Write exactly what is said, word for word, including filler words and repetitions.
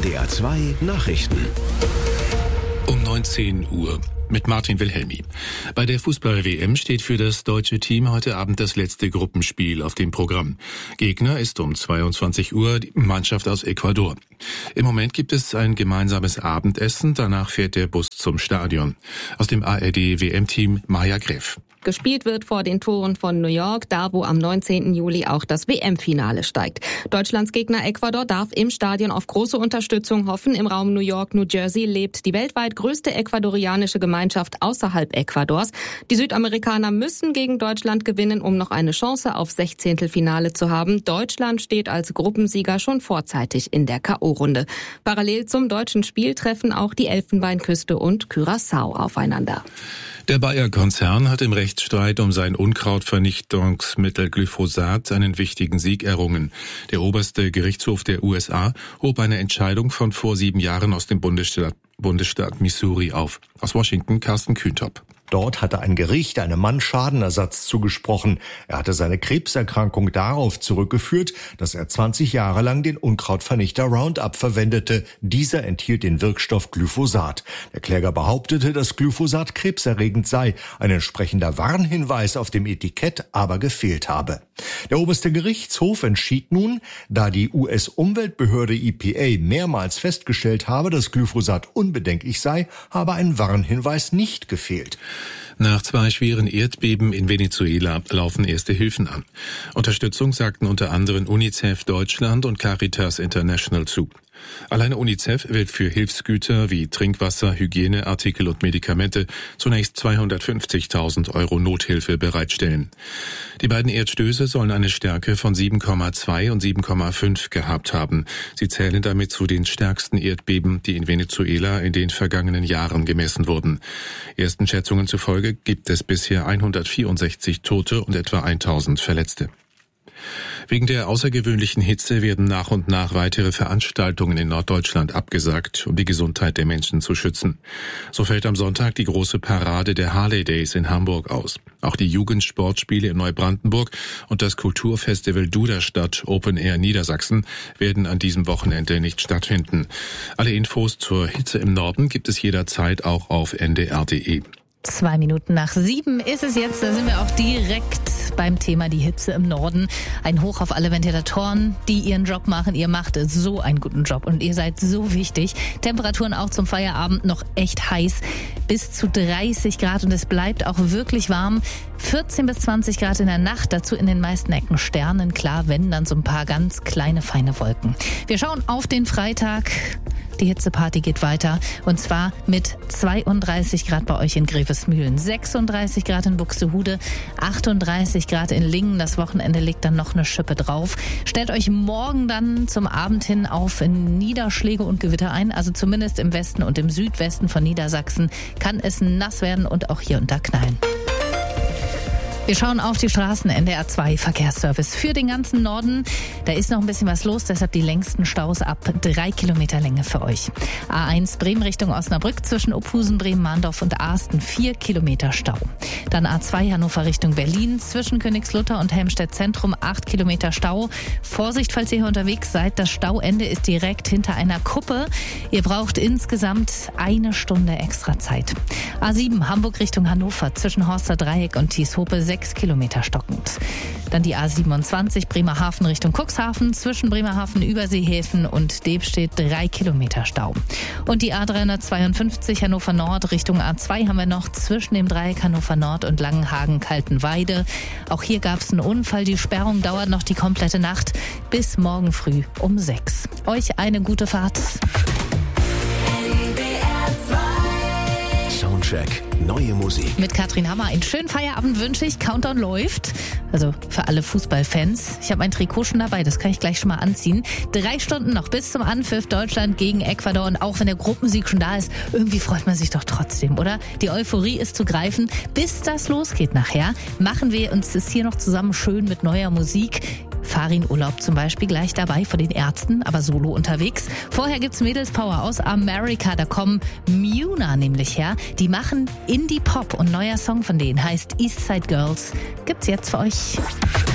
D R zwei Nachrichten. Um neunzehn Uhr mit Martin Wilhelmi. Bei der Fußball-W M steht für das deutsche Team heute Abend das letzte Gruppenspiel auf dem Programm. Gegner ist um zweiundzwanzig Uhr die Mannschaft aus Ecuador. Im Moment gibt es ein gemeinsames Abendessen, danach fährt der Bus zum Stadion. Aus dem A R D-W M-Team Maja Greff. Gespielt wird vor den Toren von New York, da wo am neunzehnten Juli auch das W M-Finale steigt. Deutschlands Gegner Ecuador darf im Stadion auf große Unterstützung hoffen. Im Raum New York, New Jersey lebt die weltweit größte ecuadorianische Gemeinschaft außerhalb Ecuadors. Die Südamerikaner müssen gegen Deutschland gewinnen, um noch eine Chance auf Sechzehntelfinale zu haben. Deutschland steht als Gruppensieger schon vorzeitig in der K O-Runde. Parallel zum deutschen Spiel treffen auch die Elfenbeinküste und Curaçao aufeinander. Der Bayer-Konzern hat im Rechtsstreit um sein Unkrautvernichtungsmittel Glyphosat einen wichtigen Sieg errungen. Der oberste Gerichtshof der U S A hob eine Entscheidung von vor sieben Jahren aus dem Bundesstaat, Bundesstaat Missouri auf. Aus Washington Carsten Kühntop. Dort hatte ein Gericht einem Mann Schadenersatz zugesprochen. Er hatte seine Krebserkrankung darauf zurückgeführt, dass er zwanzig Jahre lang den Unkrautvernichter Roundup verwendete. Dieser enthielt den Wirkstoff Glyphosat. Der Kläger behauptete, dass Glyphosat krebserregend sei. Ein entsprechender Warnhinweis auf dem Etikett aber gefehlt habe. Der oberste Gerichtshof entschied nun, da die U S-Umweltbehörde E P A mehrmals festgestellt habe, dass Glyphosat unbedenklich sei, habe ein Warnhinweis nicht gefehlt. Nach zwei schweren Erdbeben in Venezuela laufen erste Hilfen an. Unterstützung sagten unter anderem UNICEF Deutschland und Caritas International zu. Alleine UNICEF wird für Hilfsgüter wie Trinkwasser, Hygieneartikel und Medikamente zunächst zweihundertfünfzigtausend Euro Nothilfe bereitstellen. Die beiden Erdstöße sollen eine Stärke von sieben Komma zwei und sieben Komma fünf gehabt haben. Sie zählen damit zu den stärksten Erdbeben, die in Venezuela in den vergangenen Jahren gemessen wurden. Ersten Schätzungen zufolge gibt es bisher hundertvierundsechzig Tote und etwa tausend Verletzte. Wegen der außergewöhnlichen Hitze werden nach und nach weitere Veranstaltungen in Norddeutschland abgesagt, um die Gesundheit der Menschen zu schützen. So fällt am Sonntag die große Parade der Harley Days in Hamburg aus. Auch die Jugendsportspiele in Neubrandenburg und das Kulturfestival Duderstadt Open Air Niedersachsen werden an diesem Wochenende nicht stattfinden. Alle Infos zur Hitze im Norden gibt es jederzeit auch auf N D R punkt D E. Zwei Minuten nach sieben ist es jetzt, da sind wir auch direkt beim Thema die Hitze im Norden. Ein Hoch auf alle Ventilatoren, die ihren Job machen. Ihr macht so einen guten Job und ihr seid so wichtig. Temperaturen auch zum Feierabend noch echt heiß, bis zu dreißig Grad und es bleibt auch wirklich warm. vierzehn bis zwanzig Grad in der Nacht, dazu in den meisten Ecken Sternen. Klar, wenn dann so ein paar ganz kleine, feine Wolken. Wir schauen auf den Freitag. Die Hitzeparty geht weiter und zwar mit zweiunddreißig Grad bei euch in Grevesmühlen, sechsunddreißig Grad in Buxtehude, achtunddreißig Grad in Lingen. Das Wochenende legt dann noch eine Schippe drauf. Stellt euch morgen dann zum Abend hin auf Niederschläge und Gewitter ein. Also zumindest im Westen und im Südwesten von Niedersachsen kann es nass werden und auch hier und da knallen. Wir schauen auf die Straßen. N D R zwei Verkehrsservice für den ganzen Norden. Da ist noch ein bisschen was los, deshalb die längsten Staus ab drei Kilometer Länge für euch. A eins Bremen Richtung Osnabrück zwischen Ophusen, Bremen-Mahndorf und Asten vier Kilometer Stau. Dann A zwei Hannover Richtung Berlin zwischen Königslutter und Helmstedt Zentrum acht Kilometer Stau. Vorsicht, falls ihr hier unterwegs seid, das Stauende ist direkt hinter einer Kuppe. Ihr braucht insgesamt eine Stunde extra Zeit. A sieben Hamburg Richtung Hannover zwischen Horster Dreieck und Thieshope sechs Kilometer stockend. Dann die A siebenundzwanzig Bremerhaven Richtung Cuxhaven zwischen Bremerhaven, Überseehäfen und Debstedt drei Kilometer Stau. Und die A dreihundertzweiundfünfzig Hannover Nord Richtung A zwei haben wir noch zwischen dem Dreieck Hannover Nord und Langenhagen-Kaltenweide. Auch hier gab es einen Unfall. Die Sperrung dauert noch die komplette Nacht bis morgen früh um sechs. Euch eine gute Fahrt. Soundcheck. Neue Musik. Mit Katrin Hammer einen schönen Feierabend wünsche ich. Countdown läuft. Also für alle Fußballfans. Ich habe mein Trikot schon dabei, das kann ich gleich schon mal anziehen. Drei Stunden noch bis zum Anpfiff Deutschland gegen Ecuador. Und auch wenn der Gruppensieg schon da ist, irgendwie freut man sich doch trotzdem, oder? Die Euphorie ist zu greifen. Bis das losgeht nachher, machen wir uns das hier noch zusammen schön mit neuer Musik. Farin Urlaub zum Beispiel gleich dabei von den Ärzten, aber solo unterwegs. Vorher gibt's Mädels Power aus Amerika, da kommen Muna nämlich her. Die machen Indie-Pop und neuer Song von denen heißt Eastside Girls. Gibt's jetzt für euch.